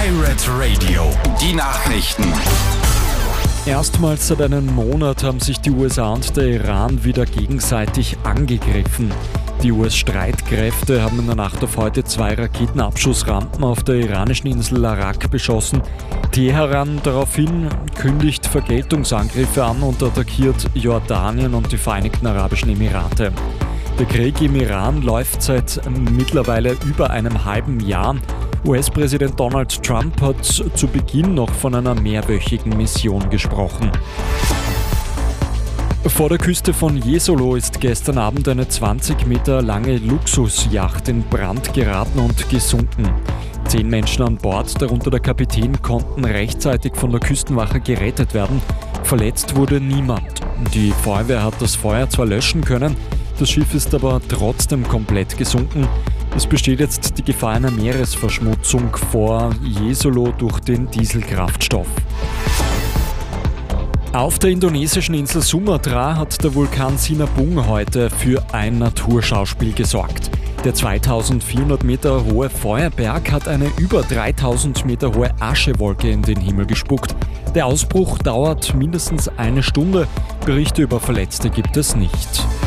Pirate Radio, die Nachrichten. Erstmals seit einem Monat haben sich die USA und der Iran wieder gegenseitig angegriffen. Die US-Streitkräfte haben in der Nacht auf heute 2 Raketenabschussrampen auf der iranischen Insel Arak beschossen. Teheran daraufhin kündigt Vergeltungsangriffe an und attackiert Jordanien und die Vereinigten Arabischen Emirate. Der Krieg im Iran läuft seit mittlerweile über einem halben Jahr. US-Präsident Donald Trump hat zu Beginn noch von einer mehrwöchigen Mission gesprochen. Vor der Küste von Jesolo ist gestern Abend eine 20 Meter lange Luxusjacht in Brand geraten und gesunken. 10 Menschen an Bord, darunter der Kapitän, konnten rechtzeitig von der Küstenwache gerettet werden. Verletzt wurde niemand. Die Feuerwehr hat das Feuer zwar löschen können, das Schiff ist aber trotzdem komplett gesunken. Es besteht jetzt die Gefahr einer Meeresverschmutzung vor Jesolo durch den Dieselkraftstoff. Auf der indonesischen Insel Sumatra hat der Vulkan Sinabung heute für ein Naturschauspiel gesorgt. Der 2400 Meter hohe Feuerberg hat eine über 3000 Meter hohe Aschewolke in den Himmel gespuckt. Der Ausbruch dauert mindestens eine Stunde. Berichte über Verletzte gibt es nicht.